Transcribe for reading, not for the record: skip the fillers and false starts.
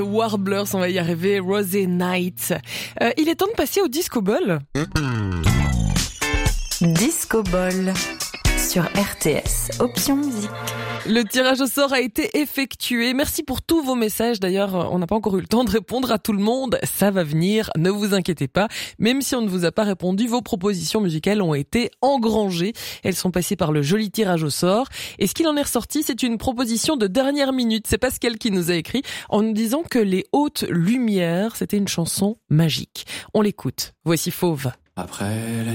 Warblers, on va y arriver, Rosé Night. Il est temps de passer au Disco Ball. Disco Ball sur RTS, option musique. Le tirage au sort a été effectué. Merci pour tous vos messages. D'ailleurs, on n'a pas encore eu le temps de répondre à tout le monde. Ça va venir, ne vous inquiétez pas. Même si on ne vous a pas répondu, vos propositions musicales ont été engrangées. Elles sont passées par le joli tirage au sort. Et ce qu'il en est ressorti, c'est une proposition de dernière minute. C'est Pascal qui nous a écrit en nous disant que Les Hautes Lumières, c'était une chanson magique. On l'écoute. Voici Fauve. Après